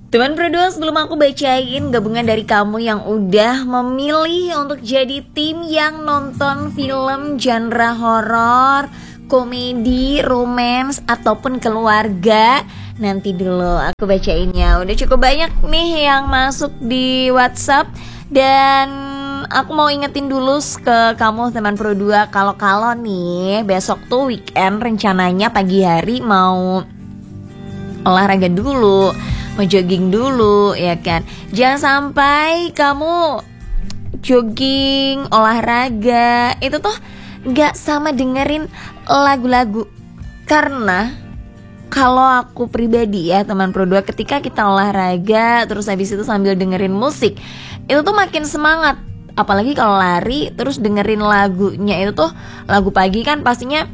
Teman Pro2, sebelum aku bacain gabungan dari kamu yang udah memilih untuk jadi tim yang nonton film genre horor, komedi, romance, ataupun keluarga, nanti dulu aku bacainnya. Udah cukup banyak nih yang masuk di WhatsApp. Dan aku mau ingetin dulu ke kamu teman Pro2, kalau nih besok tuh weekend, rencananya pagi hari mau olahraga dulu, mau jogging dulu, ya kan. Jangan sampai kamu jogging, olahraga itu tuh gak sama dengerin lagu-lagu. Karena kalau aku pribadi ya teman Pro2, ketika kita olahraga terus habis itu sambil dengerin musik, itu tuh makin semangat. Apalagi kalau lari terus dengerin lagunya, itu tuh lagu pagi kan pastinya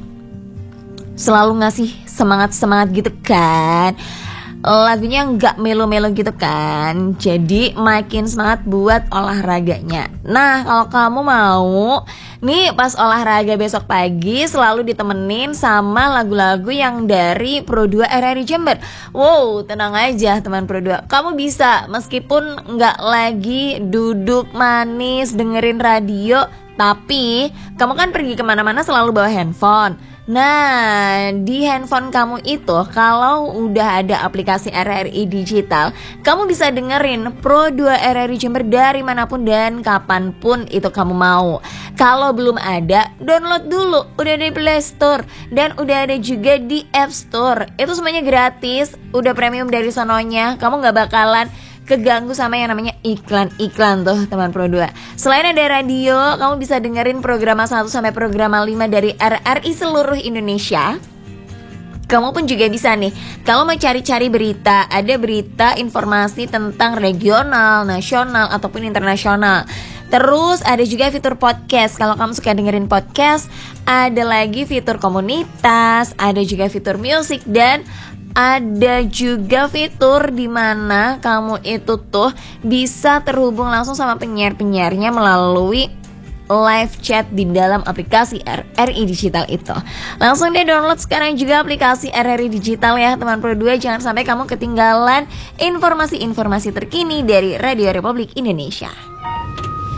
selalu ngasih semangat-semangat gitu kan. Lagunya nggak melo-melo gitu kan, jadi makin semangat buat olahraganya. Nah, kalau kamu mau nih pas olahraga besok pagi selalu ditemenin sama lagu-lagu yang dari Pro2 RRI Jember. Wow, tenang aja teman Pro2, kamu bisa meskipun nggak lagi duduk manis dengerin radio, tapi kamu kan pergi kemana-mana selalu bawa handphone. Nah, di handphone kamu itu kalau udah ada aplikasi RRI Digital, kamu bisa dengerin Pro2 RRI Jember dari manapun dan kapanpun itu kamu mau. Kalau belum ada, download dulu, udah ada di Play Store dan udah ada juga di App Store. Itu semuanya gratis, udah premium dari sononya, kamu gak bakalan keganggu sama yang namanya iklan-iklan tuh teman Pro2. Selain ada radio, kamu bisa dengerin program 1 sampai program 5 dari RRI seluruh Indonesia. Kamu pun juga bisa nih, kalau mau cari-cari berita, ada berita informasi tentang regional, nasional, ataupun internasional. Terus ada juga fitur podcast. Kalau kamu suka dengerin podcast, ada lagi fitur komunitas, ada juga fitur musik, dan ada juga fitur di mana kamu itu tuh bisa terhubung langsung sama penyiar-penyiarnya melalui live chat di dalam aplikasi RRI Digital itu. Langsung deh download sekarang juga aplikasi RRI Digital ya teman Pro2. Jangan sampai kamu ketinggalan informasi-informasi terkini dari Radio Republik Indonesia.